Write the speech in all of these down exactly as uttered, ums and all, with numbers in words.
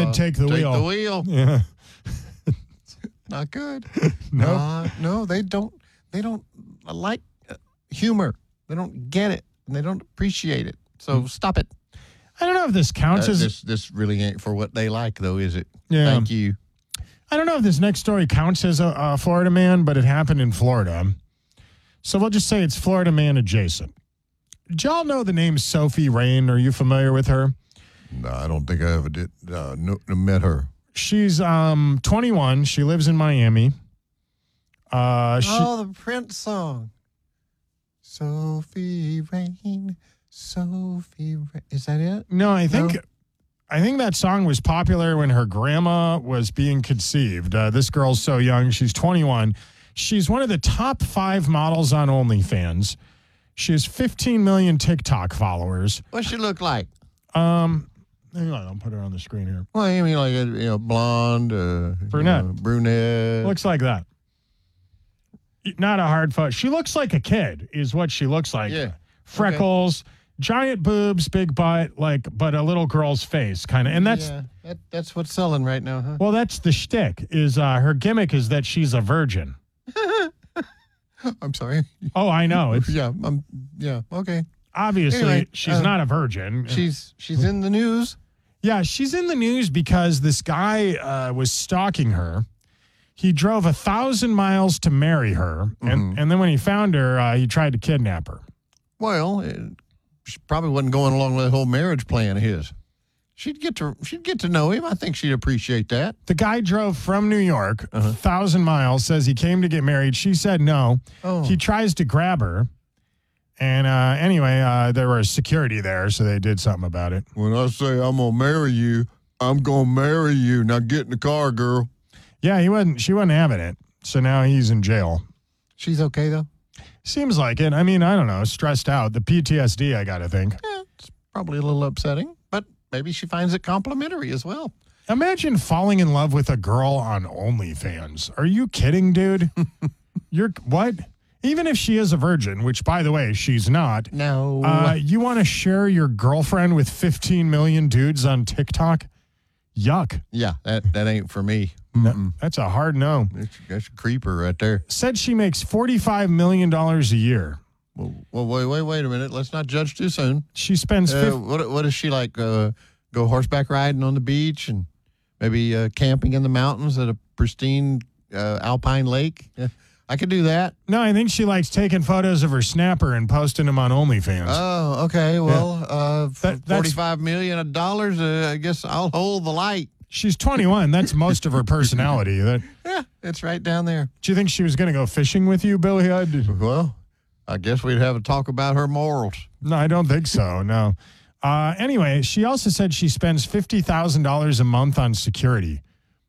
women take the take wheel. the wheel. Yeah. Not good. Nope. Uh, no, they don't. They don't like uh, humor. They don't get it, and they don't appreciate it. So stop it. I don't know if this counts Uh, as this this really ain't for what they like, though, is it? Yeah. Thank you. I don't know if this next story counts as a, a Florida man, but it happened in Florida. So we'll just say it's Florida man adjacent. Did y'all know the name Sophie Rain? Are you familiar with her? No, I don't think I ever did uh, no, met her. She's um, twenty-one. She lives in Miami. Uh, she, Oh, the Prince song. Sophie Rain, Sophie Rain. Is that it? no, I think No? I think that song was popular when her grandma was being conceived. Uh, this girl's so young. She's twenty-one. She's one of the top five models on OnlyFans. She has fifteen million TikTok followers. What's she look like? Um, hang on, I'll put her on the screen here. Well, I mean, like, you know, blonde, uh, Brunette. you know, brunette. Looks like that. Not a hard photo. She looks like a kid, is what she looks like. Yeah. Freckles, giant boobs, big butt, like, but a little girl's face, kind of. And that's, yeah, that, that's what's selling right now, huh? well, that's the shtick. Is uh, her gimmick is that she's a virgin. I'm sorry. Oh, I know. It's Yeah, I'm. Yeah, okay. obviously Anyway, she's uh, not a virgin. She's she's in the news. Yeah, she's in the news because this guy uh, was stalking her. He drove a thousand miles to marry her, and, and then when he found her, uh, he tried to kidnap her. Well, it, she probably wasn't going along with the whole marriage plan of his. She'd get to she'd get to know him. I think she'd appreciate that. The guy drove from New York, a thousand miles, says he came to get married. She said no. Oh. He tries to grab her. And uh, anyway, uh, there was security there, so they did something about it. When I say I'm gonna marry you, I'm gonna marry you. Now get in the car, girl. Yeah, he wasn't. She wasn't having it, so now he's in jail. She's okay though. Seems like it. I mean, I don't know. Stressed out. The P T S D, I got to think. Yeah, it's probably a little upsetting, but maybe she finds it complimentary as well. Imagine falling in love with a girl on OnlyFans. Are you kidding, dude? You're what? Even if she is a virgin, which, by the way, she's not. No. Uh, you want to share your girlfriend with fifteen million dudes on TikTok? Yuck. yeah, that that ain't for me. No, that's a hard no. That's, that's a creeper right there. Said she makes forty-five million dollars a year. Well, well, wait, wait, wait a minute. Let's not judge too soon. She spends Uh, fif- what what is she like? Uh, go horseback riding on the beach and maybe uh, camping in the mountains at a pristine uh, alpine lake. Yeah, I could do that. No, I think she likes taking photos of her snapper and posting them on OnlyFans. Oh, okay. Well, uh, That- that's- forty-five million dollars. Uh, I guess I'll hold the light. She's twenty-one. That's most of her personality. That, Yeah, it's right down there. do you think she was going to go fishing with you, Billy Hudd? Well, I guess we'd have a talk about her morals. No, I don't think so. No. Uh, anyway, she also said she spends fifty thousand dollars a month on security.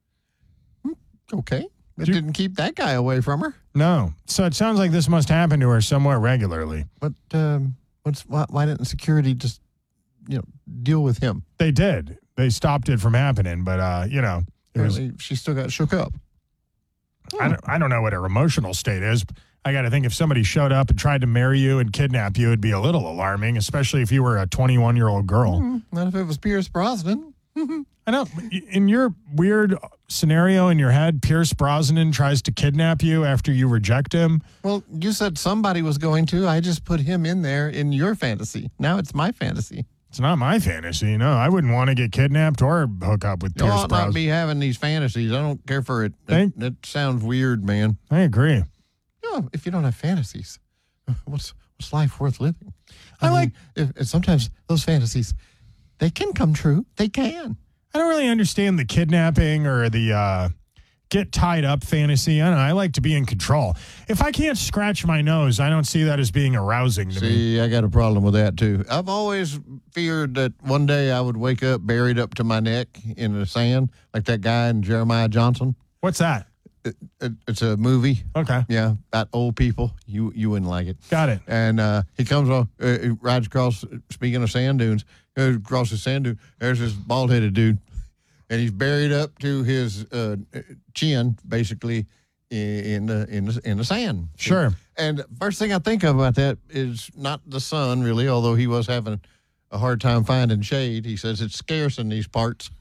Okay, it Do- didn't keep that guy away from her. No. So it sounds like this must happen to her somewhere regularly. But um, what's why, why didn't security just you know deal with him? They did. They stopped it from happening, but, uh, you know, it was, Apparently, she still got shook up. I, don't, I don't know what her emotional state is. I got to think if somebody showed up and tried to marry you and kidnap you, it'd be a little alarming, especially if you were a twenty-one-year-old girl. Mm, not if it was Pierce Brosnan. I know. In your weird scenario in your head, Pierce Brosnan tries to kidnap you after you reject him. Well, you said somebody was going to. I just put him in there in your fantasy. Now it's my fantasy. It's not my fantasy. No, I wouldn't want to get kidnapped or hook up with You Pierce ought not Brosnan. be having these fantasies. I don't care for it. Thank- That, that sounds weird, man. I agree. You know, if you don't have fantasies, what's what's life worth living? I like- if, if sometimes those fantasies, they can come true. They can. I don't really understand the kidnapping or the uh, get tied up fantasy. I don't know. I like to be in control. If I can't scratch my nose, I don't see that as being arousing to me. See, I got a problem with that too. I've always feared that one day I would wake up buried up to my neck in the sand, like that guy in Jeremiah Johnson. What's that? It, it, it's a movie. Okay. Yeah, about old people. You you wouldn't like it. Got it. And uh, he comes on, uh, he rides across, speaking of sand dunes, goes across the sand dune. There's this bald headed dude, and he's buried up to his uh, chin, basically, in the, in, the, in the sand. Sure. And first thing I think of about that is not the sun, really, although he was having a hard time finding shade. He says it's scarce in these parts.